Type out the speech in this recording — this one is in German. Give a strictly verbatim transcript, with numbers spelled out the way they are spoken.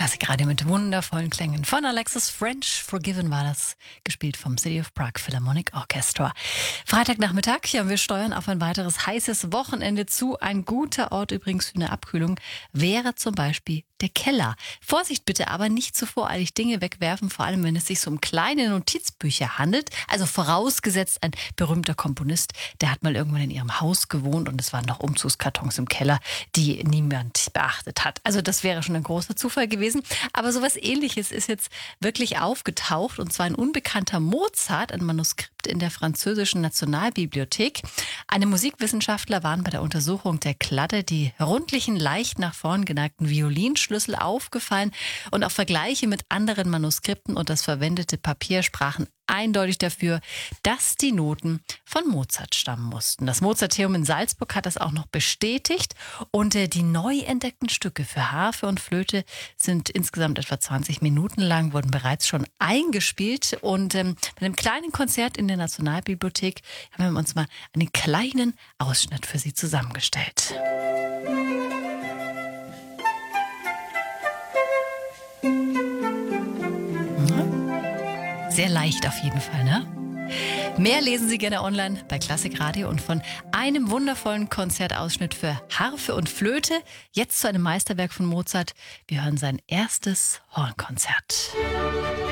Klassikradio mit wundervollen Klängen von Alexis French. Forgiven war das, gespielt vom City of Prague Philharmonic Orchestra. Freitagnachmittag, ja, wir steuern auf ein weiteres heißes Wochenende zu. Ein guter Ort übrigens für eine Abkühlung wäre zum Beispiel der Keller. Vorsicht bitte, aber nicht zu voreilig Dinge wegwerfen, vor allem wenn es sich so um kleine Notizbücher handelt. Also vorausgesetzt, ein berühmter Komponist, der hat mal irgendwann in ihrem Haus gewohnt und es waren noch Umzugskartons im Keller, die niemand beachtet hat. Also das wäre schon ein großer Zufall gewesen. Aber sowas Ähnliches ist jetzt wirklich aufgetaucht, und zwar ein unbekannter Mozart, ein Manuskript in der französischen Nationalbibliothek. Eine Musikwissenschaftler waren bei der Untersuchung der Kladde die rundlichen, leicht nach vorn geneigten Violinschlüssel aufgefallen, und auch Vergleiche mit anderen Manuskripten und das verwendete Papier sprachen eindeutig dafür, dass die Noten von Mozart stammen mussten. Das Mozarteum in Salzburg hat das auch noch bestätigt, und äh, die neu entdeckten Stücke für Harfe und Flöte sind insgesamt etwa zwanzig Minuten lang, wurden bereits schon eingespielt, und ähm, bei einem kleinen Konzert in der Nationalbibliothek haben wir uns mal einen kleinen Ausschnitt für Sie zusammengestellt. Sehr leicht auf jeden Fall, ne? Mehr lesen Sie gerne online bei Klassikradio, und von einem wundervollen Konzertausschnitt für Harfe und Flöte jetzt zu einem Meisterwerk von Mozart. Wir hören sein erstes Hornkonzert.